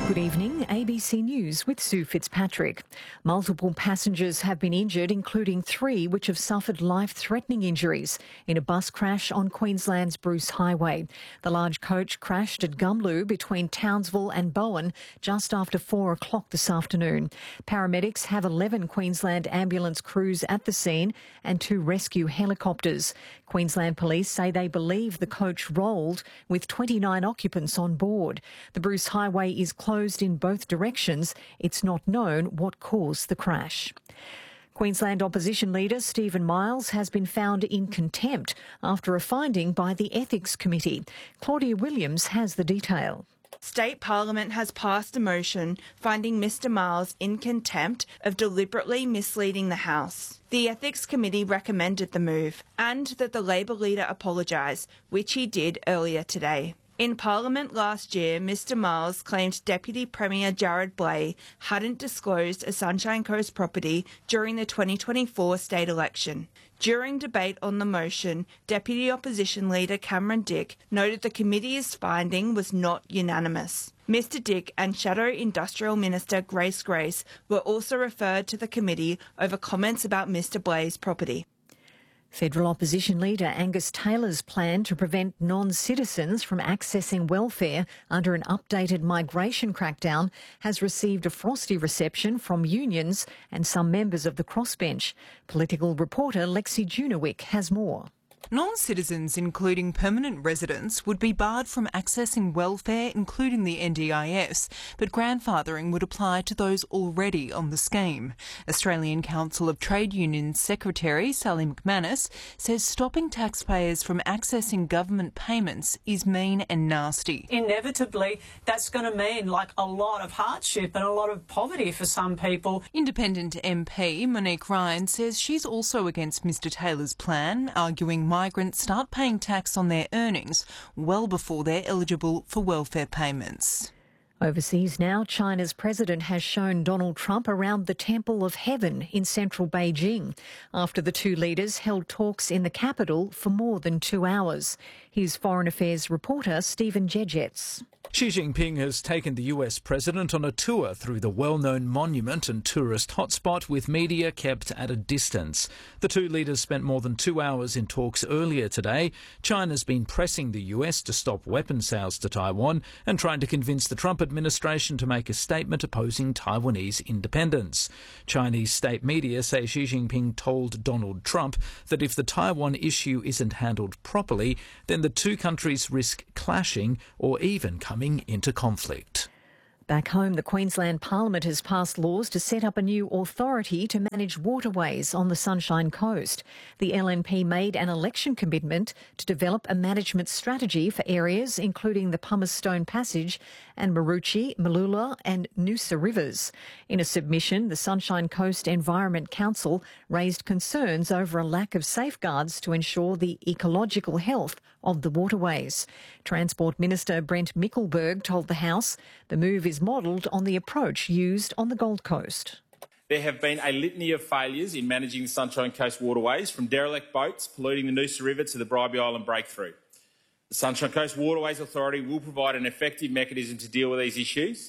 Good evening, ABC News with Sue Fitzpatrick. Multiple passengers have been injured, including 3 which have suffered life-threatening injuries in a bus crash on Queensland's Bruce Highway. The large coach crashed at Gumlu between Townsville and Bowen just after 4 o'clock this afternoon. Paramedics have 11 Queensland ambulance crews at the scene and 2 rescue helicopters. Queensland Police say they believe the coach rolled with 29 occupants on board. The Bruce Highway is closed in both directions. It's not known what caused the crash. Queensland opposition leader Stephen Miles has been found in contempt after a finding by the Ethics Committee. Claudia Williams has the detail. State Parliament has passed a motion finding Mr Miles in contempt of deliberately misleading the House. The Ethics Committee recommended the move and that the Labor leader apologise, which he did earlier today. In Parliament last year, Mr Miles claimed Deputy Premier Jared Blay hadn't disclosed a Sunshine Coast property during the 2024 state election. During debate on the motion, Deputy Opposition Leader Cameron Dick noted the committee's finding was not unanimous. Mr Dick and Shadow Industrial Minister Grace were also referred to the committee over comments about Mr Blay's property. Federal opposition leader Angus Taylor's plan to prevent non-citizens from accessing welfare under an updated migration crackdown has received a frosty reception from unions and some members of the crossbench. Political reporter Lexi Junowick has more. Non-citizens, including permanent residents, would be barred from accessing welfare, including the NDIS, but grandfathering would apply to those already on the scheme. Australian Council of Trade Unions Secretary Sally McManus says stopping taxpayers from accessing government payments is mean and nasty. Inevitably, that's going to mean a lot of hardship and a lot of poverty for some people. Independent MP Monique Ryan says she's also against Mr Taylor's plan, arguing migrants start paying tax on their earnings well before they're eligible for welfare payments. Overseas now, China's president has shown Donald Trump around the Temple of Heaven in central Beijing after the two leaders held talks in the capital for more than 2 hours. Here's Foreign Affairs reporter Stephen Jejets. Xi Jinping has taken the US president on a tour through the well-known monument and tourist hotspot, with media kept at a distance. The two leaders spent more than 2 hours in talks earlier today. China's been pressing the US to stop weapons sales to Taiwan and trying to convince the Trump administration to make a statement opposing Taiwanese independence. Chinese state media say Xi Jinping told Donald Trump that if the Taiwan issue isn't handled properly, then the two countries risk clashing or even coming into conflict. Back home, the Queensland Parliament has passed laws to set up a new authority to manage waterways on the Sunshine Coast. The LNP made an election commitment to develop a management strategy for areas including the Pumice-Stone Passage and Maroochy, Mooloolah and Noosa rivers. In a submission, the Sunshine Coast Environment Council raised concerns over a lack of safeguards to ensure the ecological health of the waterways. Transport Minister Brent Mickelberg told the House the move is modelled on the approach used on the Gold Coast. There have been a litany of failures in managing the Sunshine Coast waterways, from derelict boats polluting the Noosa River to the Bribie Island breakthrough. The Sunshine Coast Waterways Authority will provide an effective mechanism to deal with these issues.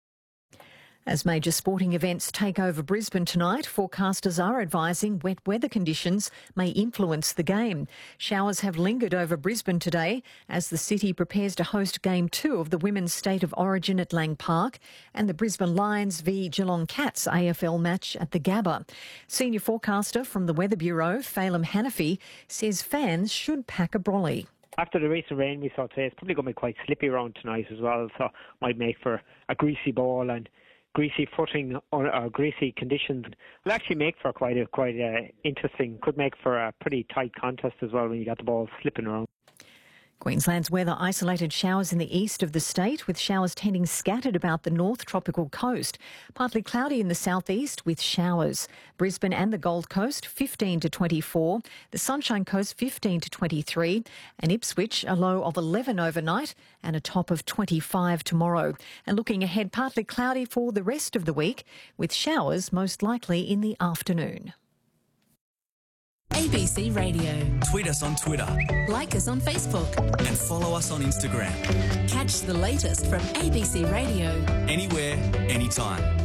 As major sporting events take over Brisbane tonight, forecasters are advising wet weather conditions may influence the game. Showers have lingered over Brisbane today as the city prepares to host Game 2 of the Women's State of Origin at Lang Park and the Brisbane Lions v Geelong Cats AFL match at the Gabba. Senior forecaster from the Weather Bureau, Phelim Hanafi, says fans should pack a brolly. After the recent rain we saw today, it's probably going to be quite slippy around tonight as well, so might make for a greasy ball and greasy footing or greasy conditions. Will actually make for quite interesting, could make for a pretty tight contest as well when you got the ball slipping around. Queensland's weather: isolated showers in the east of the state, with showers tending scattered about the north tropical coast. Partly cloudy in the southeast with showers. Brisbane and the Gold Coast 15 to 24, the Sunshine Coast 15 to 23, and Ipswich a low of 11 overnight and a top of 25 tomorrow. And looking ahead, partly cloudy for the rest of the week, with showers most likely in the afternoon. ABC Radio. Tweet us on Twitter. Like us on Facebook. And follow us on Instagram. Catch the latest from ABC Radio. Anywhere, anytime.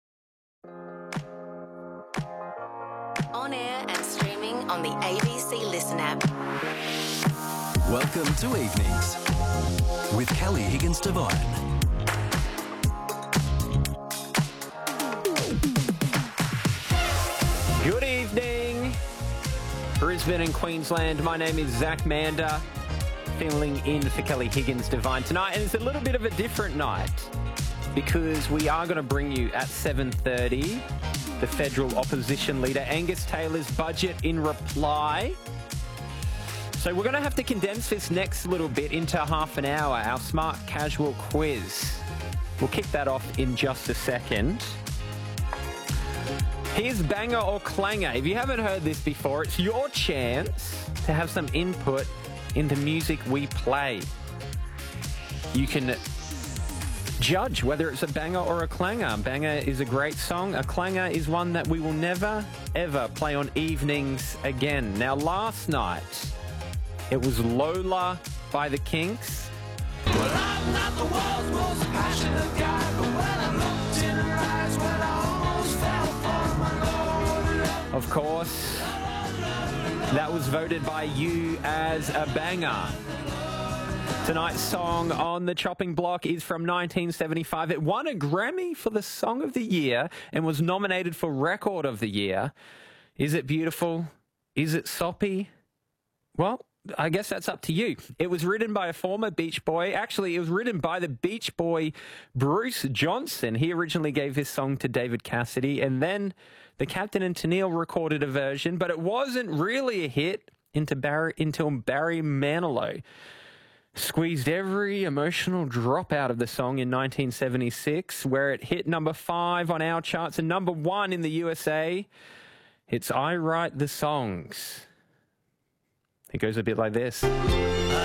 On air and streaming on the ABC Listen app. Welcome to Evenings with Kelly Higgins-Devine. Good evening, Brisbane and Queensland. My name is Zach Mander, filling in for Kelly Higgins-Devine tonight. And it's a little bit of a different night because we are going to bring you at 7:30 the federal opposition leader Angus Taylor's budget in reply. So we're going to have to condense this next little bit into half an hour, our smart casual quiz. We'll kick that off in just a second. Here's Banger or Clanger. If you haven't heard this before, it's your chance to have some input in the music we play. You can judge whether it's a banger or a clanger. Banger is a great song. A clanger is one that we will never, ever play on evenings again. Now, last night, it was Lola by the Kinks. Well, I'm not the world's most passionate guy, but when I looked in her eyes, well, I almost fell for my Lola. Of course, that was voted by you as a banger. Tonight's song on the chopping block is from 1975. It won a Grammy for the Song of the Year and was nominated for Record of the Year. Is it beautiful? Is it soppy? Well, I guess that's up to you. It was written by a former Beach Boy. Actually, it was written by the Beach Boy Bruce Johnson. He originally gave his song to David Cassidy, and then the Captain and Tennille recorded a version, but it wasn't really a hit until Barry Manilow squeezed every emotional drop out of the song in 1976, where it hit number 5 on our charts and number 1 in the USA. It's I Write the Songs. It goes a bit like this.